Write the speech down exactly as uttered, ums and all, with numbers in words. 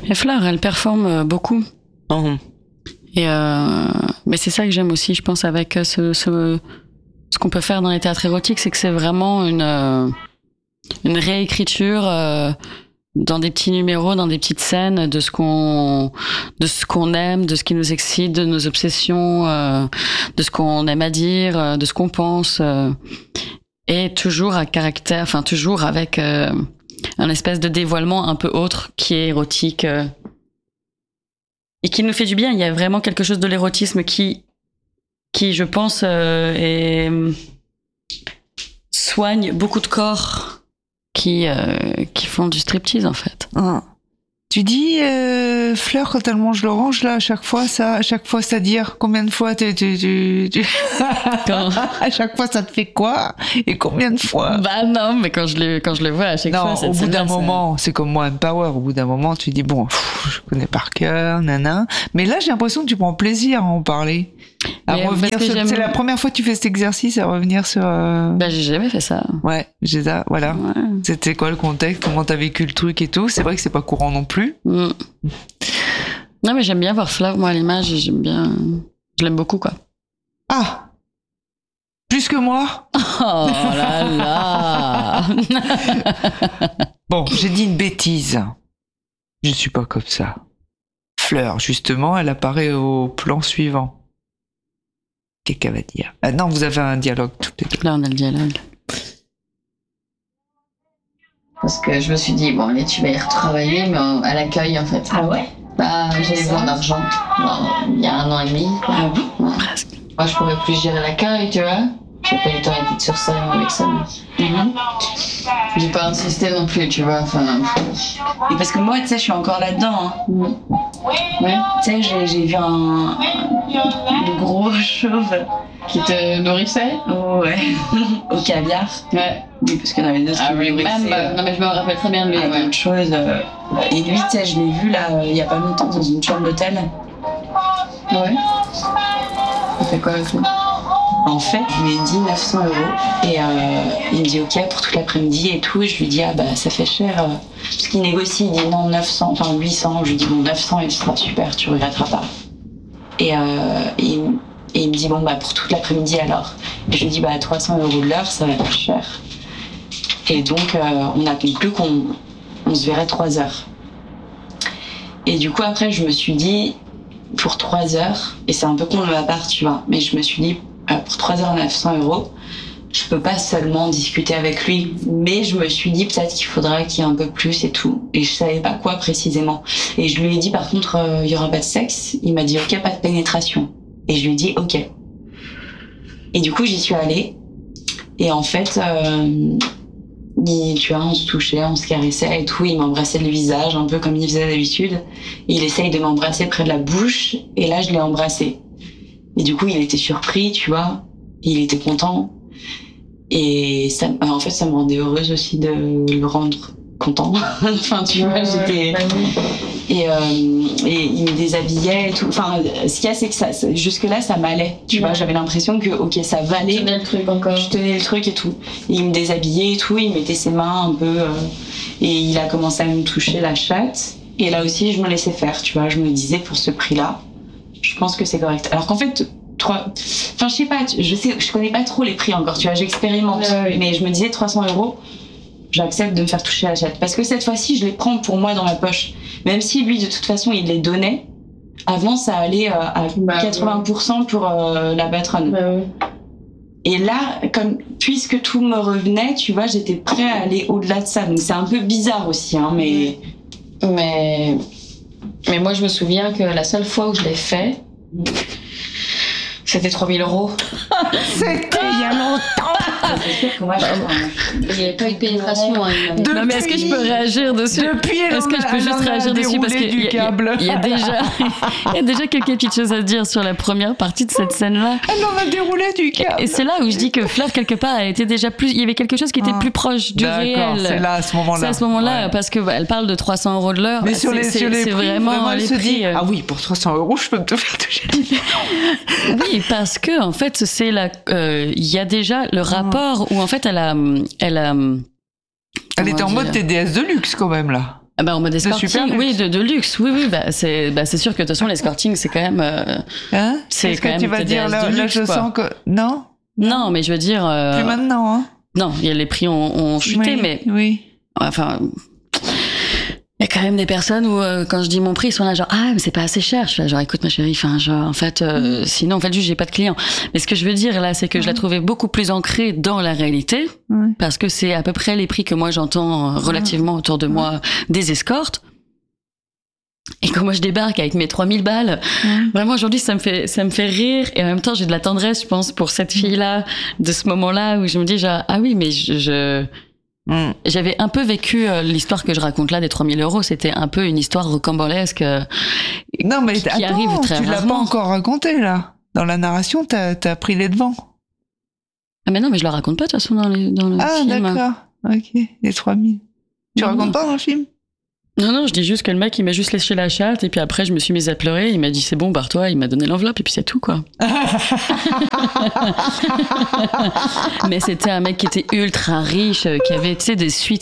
Et Fleur, elle performe beaucoup. Oh. Et euh, mais c'est ça que j'aime aussi, je pense, avec ce, ce, ce qu'on peut faire dans les théâtres érotiques, c'est que c'est vraiment une, euh, une réécriture euh, dans des petits numéros, dans des petites scènes de ce qu'on, de ce qu'on aime, de ce qui nous excite, de nos obsessions, euh, de ce qu'on aime à dire, euh, de ce qu'on pense, euh, et toujours à caractère, enfin toujours avec euh, un espèce de dévoilement un peu autre qui est érotique. Euh, Et qui nous fait du bien. Il y a vraiment quelque chose de l'érotisme qui, qui je pense, euh, est, soigne beaucoup de corps qui, euh, qui font du striptease, en fait. Ah. Tu dis, euh, Fleur, quand elle mange l'orange, là, à chaque fois, ça, à chaque fois, c'est-à-dire, combien de fois tu, tu, tu, tu... Quand... à chaque fois, ça te fait quoi? Et combien de fois? Bah non, mais quand je le, quand je le vois à chaque non, fois, au bout d'un ça... moment, c'est comme moi, Empower, au bout d'un moment, tu dis, bon, pff, je connais par cœur, nana. Mais là, j'ai l'impression que tu prends plaisir à en parler. À mais revenir sur... C'est la première fois que tu fais cet exercice, à revenir sur... Euh... Bah, j'ai jamais fait ça. Ouais, j'ai ça, voilà. Ouais. C'était quoi le contexte? Comment t'as vécu le truc et tout? C'est vrai que c'est pas courant non plus. Mm. Non, mais j'aime bien voir Fleur, moi, à l'image, j'aime bien... Je l'aime beaucoup, quoi. Ah! Plus que moi? Oh là là. Bon, j'ai dit une bêtise. Je suis pas comme ça. Fleur, justement, elle apparaît au plan suivant. Qu'est-ce qu'elle va dire? Ah non, vous avez un dialogue toutes les deux. Là, on a le dialogue. Parce que je me suis dit, bon, allez, tu vas y retravailler, mais à l'accueil, en fait. Ah ouais? Bah, j'avais besoin d'argent. Bon, il y a un an et demi. Ah oui? Ouais. Presque. Moi, je pourrais plus gérer l'accueil, tu vois. J'ai pas eu le temps d'être sur scène avec ça. Mais... Mm-hmm. J'ai pas insisté non plus, tu vois. Enfin, Et parce que moi, tu sais, je suis encore là-dedans. Hein. mm. Ouais. Tu sais, j'ai, j'ai vu un, un gros chauve. Qui te nourrissait? Oh, ouais. Au caviar. Ouais. Oui, parce qu'il y en avait d'autres Ah qui oui, me même. nourrissaient, euh, Non, mais je me rappelle très bien de lui. à Ouais. d'autres choses. euh. Et lui, tu sais, je l'ai vu là, euh, il y a pas longtemps, dans une chambre d'hôtel. Ouais. Ça fait quoi avec lui? En fait, je lui ai dit neuf cents euros et euh, il me dit ok pour toute l'après-midi et tout. Et je lui dis ah bah ça fait cher. euh, Parce qu'il négocie, il dit non neuf cents, enfin huit cents. Je lui dis bon neuf cents et ce sera super, tu regretteras pas. Et, euh, et, et il me dit bon bah pour toute l'après-midi alors. Et je lui dis bah trois cents euros de l'heure, ça va être cher. Et donc euh, on a conclu qu'on on se verrait trois heures. Et du coup après je me suis dit pour trois heures, et c'est un peu con de ma part tu vois, mais je me suis dit euh, pour trois heures neuf cents euros, je peux pas seulement discuter avec lui, mais je me suis dit peut-être qu'il faudrait qu'il y ait un peu plus et tout, et je savais pas quoi précisément. Et je lui ai dit par contre euh, il y aura pas de sexe, il m'a dit ok pas de pénétration, et je lui ai dit ok. Et du coup j'y suis allée, et en fait euh, il, tu vois, on se touchait, on se caressait et tout, il m'embrassait le visage un peu comme il faisait d'habitude, et il essaye de m'embrasser près de la bouche, et là je l'ai embrassé. Et du coup il était surpris, tu vois, il était content. Et ça, en fait, ça me rendait heureuse aussi de le rendre content. Enfin, tu vois, j'étais... Et, euh, et il me déshabillait et tout. Enfin, ce qu'il y a, c'est que ça, jusque-là, ça m'allait. Tu vois, j'avais l'impression que, ok, ça valait. Tu tenais le truc encore. Je tenais le truc et tout. Et il me déshabillait et tout, il mettait ses mains un peu... Euh, et il a commencé à me toucher la chatte. Et là aussi, je me laissais faire, tu vois. Je me disais, pour ce prix-là, je pense que c'est correct. Alors qu'en fait... Trois... Enfin, je sais pas, je sais, je connais pas trop les prix encore, tu vois, j'expérimente. Ouais, ouais. Mais je me disais trois cents euros, j'accepte de me faire toucher la chatte. Parce que cette fois-ci, je les prends pour moi dans ma poche. Même si lui, de toute façon, il les donnait, avant, ça allait euh, à bah, quatre-vingts pour cent pour euh, la patronne. Bah, ouais. Et là, comme, puisque tout me revenait, tu vois, j'étais prêt à aller au-delà de ça. Donc c'est un peu bizarre aussi, hein, mais... Mais... Mais moi, je me souviens que la seule fois où je l'ai fait, c'était trois mille euros. C'était il y a longtemps. C'est sûr que moi, je... Il n'y avait pas eu de pénétration. Hein, il Depuis- Non, mais est-ce que je peux réagir dessus? Depuis, elle Est-ce que en a- je peux elle juste en a réagir dessus parce déroulé qu'il y, du a- il y a- câble. il y a déjà, il y a déjà quelques petites choses à dire sur la première partie de cette scène-là. Elle en a déroulé du câble. Et c'est là où je dis que Fleur quelque part a été déjà plus, il y avait quelque chose qui était Ah. plus proche du D'accord, réel. c'est là, à ce moment-là. C'est à ce moment-là Ouais. parce que bah, elle parle de trois cents euros de l'heure. Mais Bah, sur c'est- les, c'est- sur les c'est prix, vraiment, vraiment, elle les se prix, dit, euh, ah oui, pour trois cents euros, je peux me te faire toucher. Oui, parce que en fait, c'est la, euh, il y a déjà le rapport où en fait elle a, elle a. Elle était en comment mode dire T D S de luxe quand même là. Ah bah, en mode escorting, super luxe. oui, de, de luxe, oui, oui, bah, c'est, bah, c'est sûr que de toute façon, l'escorting, c'est quand même, euh, Hein c'est Qu'est-ce quand que même tu vas T D S dire là, de là luxe, je quoi. sens que... Non Non, mais je veux dire, euh, Plus maintenant, hein non, il y a les prix ont, ont chuté, oui, mais, Oui. enfin, il y a quand même des personnes où, euh, quand je dis mon prix, ils sont là, genre, ah, mais c'est pas assez cher. Je suis là, genre, écoute, ma chérie, enfin, genre, en fait, euh, Mm. sinon, en fait, juste, j'ai pas de clients. Mais ce que je veux dire, là, c'est que je la trouvais beaucoup plus ancrée dans la réalité, Ouais. parce que c'est à peu près les prix que moi, j'entends euh, relativement autour de moi des escortes. Et quand moi, je débarque avec mes trois mille balles, Ouais. vraiment, aujourd'hui, ça me fait, ça me fait rire. Et en même temps, j'ai de la tendresse, je pense, pour cette fille-là, de ce moment-là, où je me dis, genre, ah oui, mais je, je... Mm. J'avais un peu vécu euh, l'histoire que je raconte là des trois mille euros. C'était un peu une histoire rocambolesque. euh, Non, mais qui attends, arrive très tu l'as pas rarement. encore raconté, là. Dans la narration, t'as as pris les devants. Ah mais non, mais je la raconte pas de toute façon dans, les, dans le Ah, film. d'accord. Ok, les trois mille. Tu Non, racontes non. pas dans le film Non, non, je dis juste que le mec, il m'a juste léché la chatte, et puis après, je me suis mise à pleurer, il m'a dit c'est bon, barre-toi, il m'a donné l'enveloppe, et puis c'est tout, quoi. Mais c'était un mec qui était ultra riche, euh, qui avait, tu sais, des suites